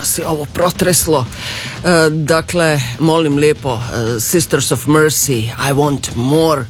nas je ovo protreslo. Dakle, molim lijepo, Sisters of Mercy, I want more.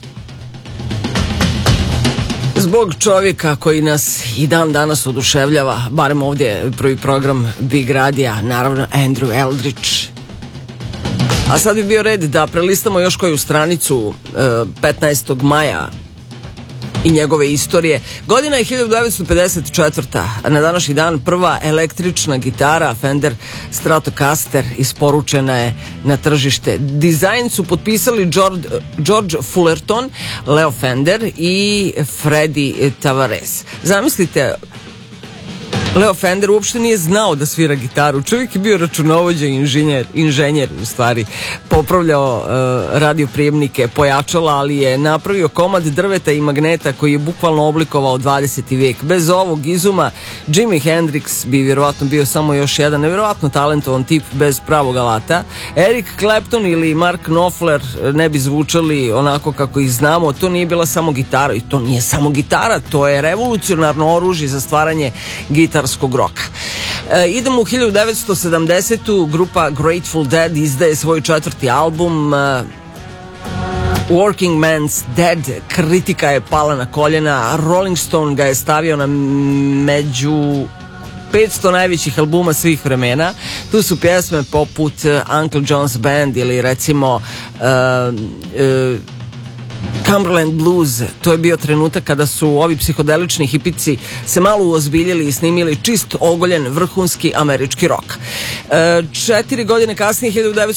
Zbog čovjeka koji nas i dan danas oduševljava, barem ovdje prvi program Big Radija, naravno Andrew Eldridge. A sad bi bio red da prelistamo još koju stranicu 15. maja i njegove istorije. Godina je 1954. Na današnji dan prva električna gitara Fender Stratocaster isporučena je na tržište. Dizajn su potpisali George Fullerton, Leo Fender i Freddie Tavares. Zamislite, Leo Fender uopšte nije znao da svira gitaru. Čovjek je bio računovođa i inženjer u stvari. Popravljao radioprijemnike, pojačala, ali je napravio komad drveta i magneta koji je bukvalno oblikovao 20. vijek. Bez ovog izuma Jimi Hendrix bi vjerovatno bio samo još jedan nevjerovatno talentovan tip bez pravog alata. Eric Clapton ili Mark Knopfler ne bi zvučali onako kako ih znamo. To nije bila samo gitara i to nije samo gitara, to je revolucionarno oružje za stvaranje gitarskog roka. Idemo u 1970. Grupa Grateful Dead izdaje svoj 4. album Working Man's Dead. Kritika je pala na koljena. Rolling Stone ga je stavio na među 500 najvećih albuma svih vremena. Tu su pjesme poput Uncle John's Band ili recimo Cumberland Blues. To je bio trenutak kada su ovi psihodelični hipici se malo uozbiljili i snimili čist ogoljen vrhunski američki rock. 4 godine kasnije,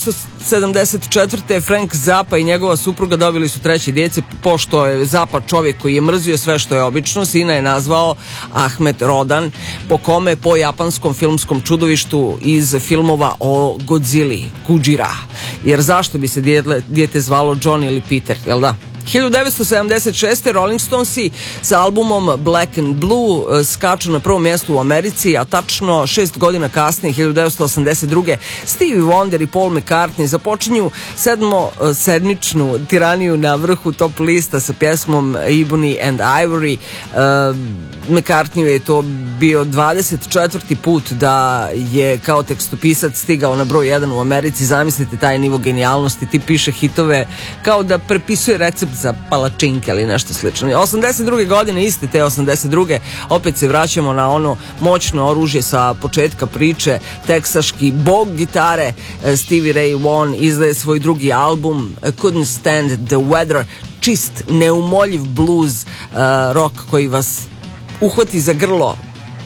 1974. Frank Zappa i njegova supruga dobili su 3. djece, pošto je Zappa čovjek koji je mrzio sve što je obično. Sina je nazvao Ahmet Rodan, po japanskom filmskom čudovištu iz filmova o Godzilli, Gojira. Jer zašto bi se dijete zvalo John ili Peter, jel da? 1976. Rolling Stonesi sa albumom Black and Blue skaču na prvom mjestu u Americi, a tačno 6 godina kasnije, 1982. Stevie Wonder i Paul McCartney započinju sedmičnu tiraniju na vrhu top lista sa pjesmom Ebony and Ivory. McCartney je to bio 24. put da je kao tekstopisac stigao na broj 1 u Americi. Zamislite taj nivo genijalnosti, ti piše hitove kao da prepisuje recept za palačinke ili nešto slično. 82. godine, iste te 82. opet se vraćamo na ono moćno oružje sa početka priče. Teksaški bog gitare Stevie Ray Vaughan izdaje svoj 2. album Couldn't Stand the Weather. Čist, neumoljiv blues rock koji vas uhvati za grlo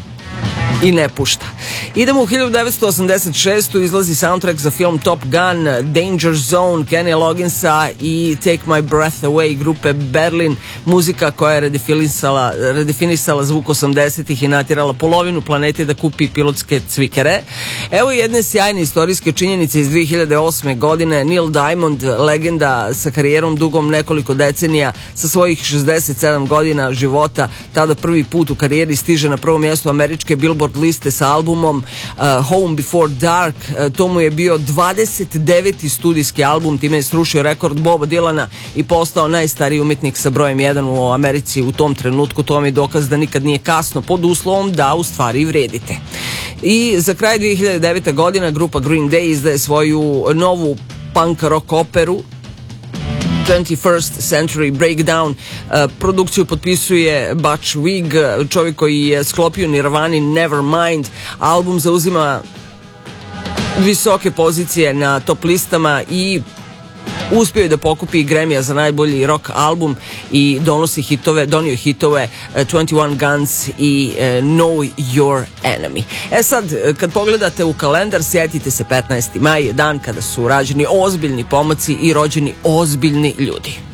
i ne pušta. Idemo u 1986. izlazi soundtrack za film Top Gun, Danger Zone, Kenny Logginsa i Take My Breath Away grupe Berlin. Muzika koja je redefinisala zvuk 80-ih i natjerala polovinu planete da kupi pilotske cvikere. Evo jedne sjajne istorijske činjenice iz 2008. godine. Neil Diamond, legenda sa karijerom dugom nekoliko decenija, sa svojih 67 godina života, tada prvi put u karijeri stiže na prvo mjesto američke Billboard liste sa albumom Home Before Dark. To mu je bio 29. studijski album, time je srušio rekord Boba Dylana i postao najstariji umjetnik sa brojem 1 u Americi u tom trenutku. To vam je dokaz da nikad nije kasno, pod uslovom da u stvari vredite. I za kraj 2009. godina grupa Green Day izdaje svoju novu punk rock operu 21st Century Breakdown. Produkciju potpisuje Butch Vig, čovjek koji je sklopio Nirvani Nevermind. Album zauzima visoke pozicije na top listama i uspio je da pokupi Grammy za najbolji rock album i donio hitove 21 Guns i Know Your Enemy. Sad, kad pogledate u kalendar, sjetite se 15. maj, dan kada su rađeni ozbiljni pomaci i rođeni ozbiljni ljudi.